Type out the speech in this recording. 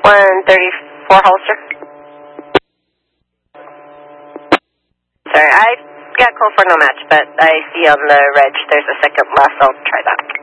134 Hollister. Sorry, I got call for no match, but I see on the reg there's a second last. I'll try that.